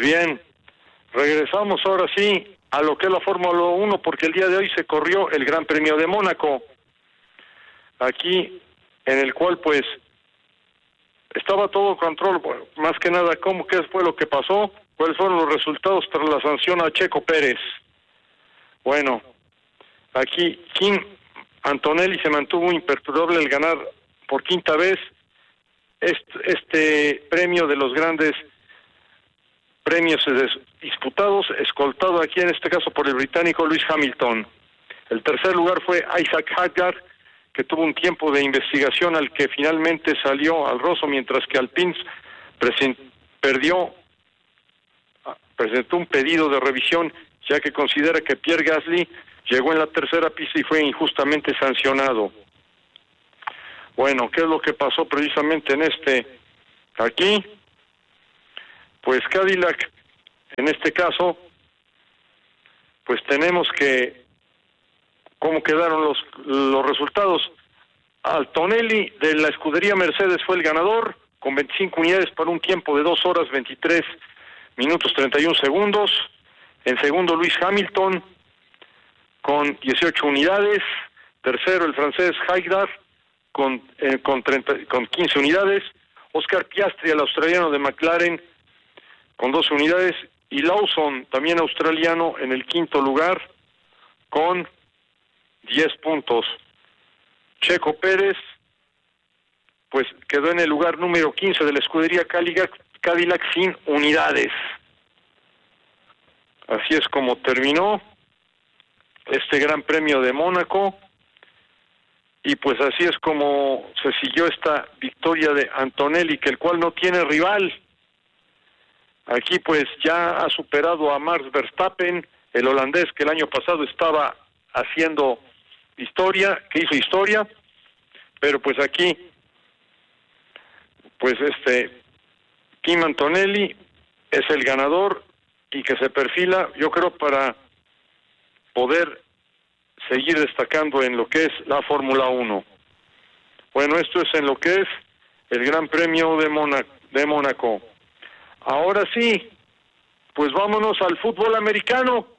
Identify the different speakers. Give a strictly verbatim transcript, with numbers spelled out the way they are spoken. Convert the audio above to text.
Speaker 1: bien, regresamos ahora sí a lo que es la Fórmula uno, porque el día de hoy se corrió el Gran Premio de Mónaco, aquí en el cual pues estaba todo control, bueno, más que nada, ¿cómo qué fue lo que pasó? ¿Cuáles fueron los resultados tras la sanción a Checo Pérez? Bueno, aquí Kim Antonelli se mantuvo imperturbable al ganar por quinta vez este, este premio de los grandes premios disputados, escoltado aquí en este caso por el británico Lewis Hamilton. El tercer lugar fue Isaac Hadjar, que tuvo un tiempo de investigación al que finalmente salió al roso, mientras que Alpine perdió, presentó un pedido de revisión, ya que considera que Pierre Gasly llegó en la tercera pista y fue injustamente sancionado. Bueno, ¿qué es lo que pasó precisamente en este aquí? Pues Cadillac, en este caso, pues tenemos que, ¿cómo quedaron los, los resultados? Antonelli de la escudería Mercedes fue el ganador, con veinticinco unidades para un tiempo de dos horas veintitrés minutos treinta y uno segundos. En segundo, Lewis Hamilton, con dieciocho unidades. Tercero, el francés Haidar, con, eh, con, treinta, con quince unidades. Oscar Piastri, el australiano de McLaren, con doce unidades, y Lawson, también australiano, en el quinto lugar, con diez puntos. Checo Pérez, pues quedó en el lugar número quince de la escudería Cadillac, Cadillac sin unidades. Así es como terminó este Gran Premio de Mónaco, y pues así es como se siguió esta victoria de Antonelli, que el cual no tiene rival. Aquí pues ya ha superado a Max Verstappen, el holandés que el año pasado estaba haciendo historia, que hizo historia, pero pues aquí, pues este, Kim Antonelli es el ganador y que se perfila, yo creo, para poder seguir destacando en lo que es la Fórmula uno. Bueno, esto es en lo que es el Gran Premio de, Mónaco, de Mónaco. Ahora sí, pues vámonos al fútbol americano.